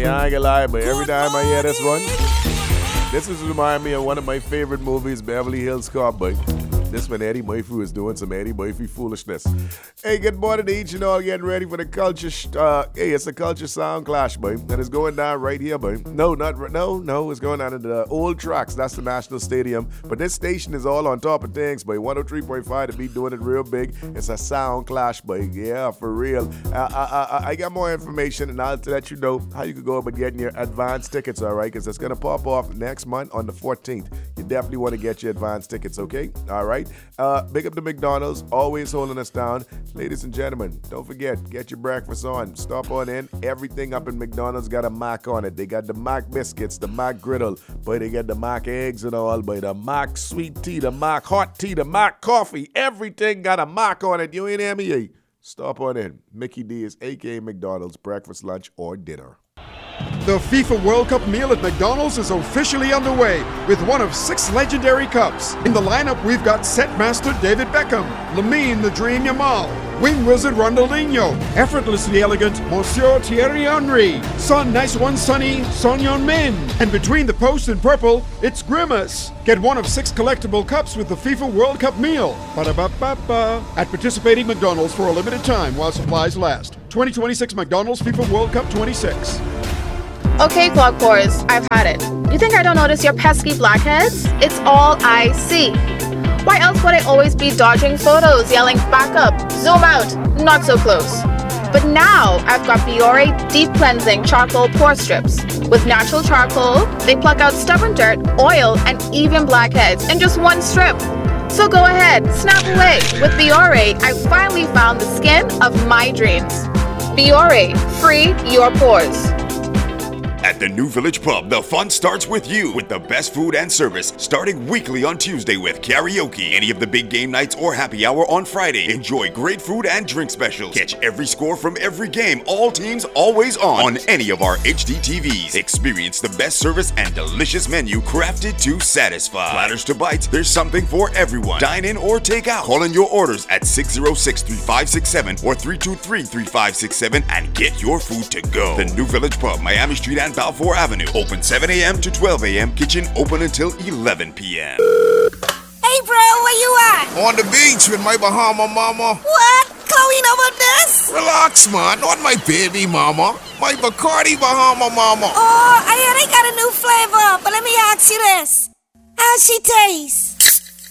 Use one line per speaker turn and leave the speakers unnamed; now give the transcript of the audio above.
Hey, I ain't gonna lie, but every time I hear this one, this is remind me of one of my favorite movies, Beverly Hills Cop, boy. This when Eddie Murphy was doing some Eddie Murphy foolishness. Hey, good morning to each and all getting ready for the culture. Hey, it's the culture sound clash, boy. And it's going down right here, boy. No, it's going down in the Old Tracks. That's the National Stadium. But this station is all on top of things, boy. 103.5 to be doing it real big. It's a sound clash, boy. Yeah, for real. I got more information, and I'll let you know how you can go about getting your advance tickets, all right? Because it's going to pop off next month on the 14th. You definitely want to get your advance tickets, okay? All right? Big up to McDonald's, always holding us down. Ladies and gentlemen, don't forget, get your breakfast on. Stop on in. Everything up in McDonald's got a Mac on it. They got the Mac biscuits, the Mac griddle, but they got the Mac eggs and all, but the Mac sweet tea, the Mac hot tea, the Mac coffee. Everything got a Mac on it. You ain't hear me? Stop on in. Mickey D is a.k.a. McDonald's, breakfast, lunch, or dinner.
The FIFA World Cup meal at McDonald's is officially underway with one of 6 legendary cups. In the lineup, we've got set master David Beckham, Lamine the Dream Yamal, wing wizard Ronaldinho, effortlessly elegant Monsieur Thierry Henry, Son Nice One Sonny Son Heung-min, and between the post and purple, it's Grimace. Get one of 6 collectible cups with the FIFA World Cup meal. Ba-da-ba-ba-ba. At participating McDonald's for a limited time while supplies last. 2026 McDonald's FIFA World Cup 26.
Okay, Clog Pores, I've had it. You think I don't notice your pesky blackheads? It's all I see. Why else would I always be dodging photos, yelling back up, zoom out, not so close? But now I've got Biore Deep Cleansing Charcoal Pore Strips. With natural charcoal, they pluck out stubborn dirt, oil, and even blackheads in just one strip. So go ahead, snap away. With Biore, I finally found the skin of my dreams. Biore, free your pores.
At the New Village Pub, the fun starts with you, with the best food and service, starting weekly on Tuesday with karaoke. Any of the big game nights or happy hour on Friday. Enjoy great food and drink specials. Catch every score from every game, all teams, always on any of our HD TVs. Experience the best service and delicious menu crafted to satisfy. Platters to bites, there's something for everyone. Dine in or take out. Call in your orders at 606-3567 or 323-3567 and get your food to go. The New Village Pub, Miami Street and Balfour Avenue. Open 7 a.m. to 12 a.m. Kitchen open until 11 p.m.
Hey, bro, where you at?
On the beach with my Bahama mama.
What? Chloe know about this?
Relax, man. Not my baby mama. My Bacardi Bahama mama.
Oh, I hear they got a new flavor, but let me ask you this. How's she taste?